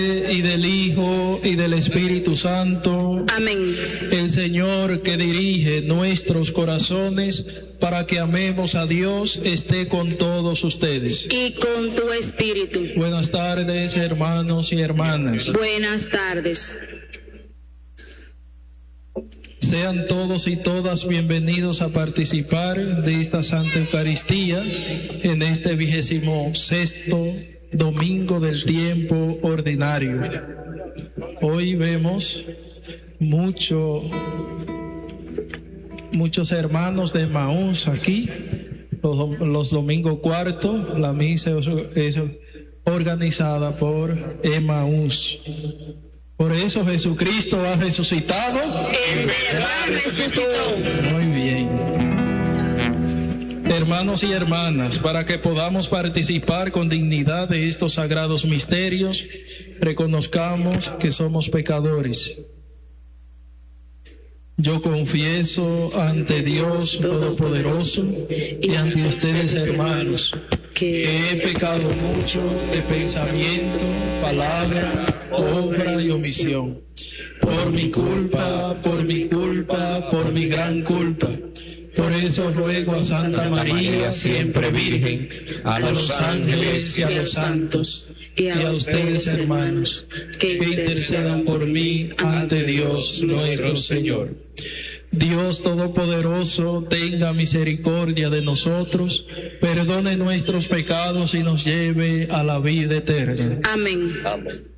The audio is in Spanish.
y del Hijo y del Espíritu Santo. Amén. El Señor que dirige nuestros corazones para que amemos a Dios esté con todos ustedes. Y con tu espíritu. Buenas tardes, hermanos y hermanas. Buenas tardes. Sean todos y todas bienvenidos a participar de esta Santa Eucaristía en este 26º domingo del tiempo ordinario. Hoy vemos muchos hermanos de Emaús aquí. Los domingos cuarto, la misa es organizada por Emaús. Por eso Jesucristo ha resucitado. En verdad resucitó. Muy bien. Hermanos y hermanas, para que podamos participar con dignidad de estos sagrados misterios, reconozcamos que somos pecadores. Yo confieso ante Dios Todopoderoso y ante ustedes, hermanos, que he pecado mucho de pensamiento, palabra, obra y omisión. Por mi culpa, por mi gran culpa. Por eso ruego a Santa María, siempre Virgen, a los ángeles y a los santos, y a ustedes, hermanos, que intercedan por mí ante Dios nuestro Señor. Dios Todopoderoso, tenga misericordia de nosotros, perdone nuestros pecados y nos lleve a la vida eterna. Amén. Amén.